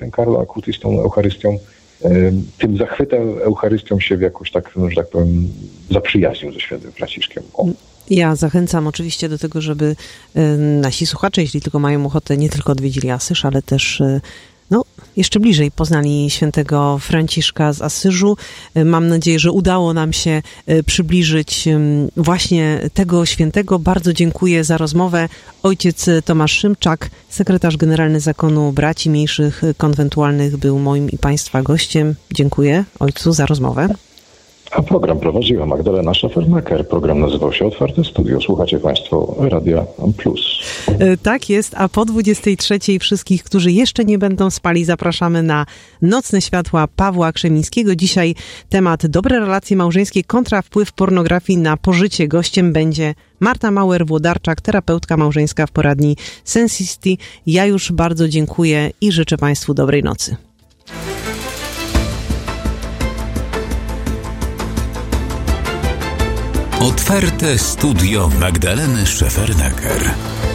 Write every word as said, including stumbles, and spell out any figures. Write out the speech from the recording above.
ten Carlo Acutis tą Eucharystią, tym zachwytem Eucharystią się jakoś tak, no, że tak powiem, zaprzyjaźnił ze świętym Franciszkiem. O. Ja zachęcam oczywiście do tego, żeby nasi słuchacze, jeśli tylko mają ochotę, nie tylko odwiedzili Asyż, ale też no, jeszcze bliżej poznali świętego Franciszka z Asyżu. Mam nadzieję, że udało nam się przybliżyć właśnie tego świętego. Bardzo dziękuję za rozmowę. Ojciec Tomasz Szymczak, sekretarz generalny Zakonu Braci Mniejszych Konwentualnych, był moim i Państwa gościem. Dziękuję ojcu za rozmowę. A program prowadziła Magdalena Szofernaker. Program nazywał się Otwarte Studio. Słuchacie Państwo Radia Plus. Tak jest, a po dwudziestej trzeciej wszystkich, którzy jeszcze nie będą spali, zapraszamy na Nocne Światła Pawła Krzemińskiego. Dzisiaj temat dobre relacje małżeńskie kontra wpływ pornografii na pożycie. Gościem będzie Marta Mauer-Włodarczak, terapeutka małżeńska w poradni Sensisti. Ja już bardzo dziękuję i życzę Państwu dobrej nocy. Otwarte Studio Magdaleny Szofernaker.